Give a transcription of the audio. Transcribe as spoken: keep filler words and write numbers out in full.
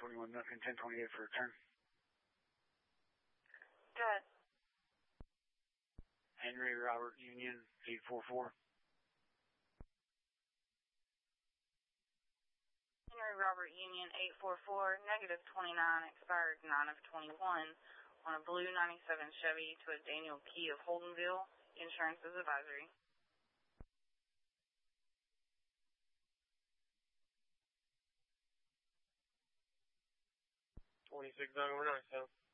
twenty-one nothing, ten twenty-eight for return. Good. Henry Robert Union, eight four four. Henry Robert Union, eight four four, negative twenty-nine, expired nine of twenty-one, on a blue ninety-seven Chevy to a Daniel Key of Holdenville. Insurance is advisory. twenty-six nine oh nine, so.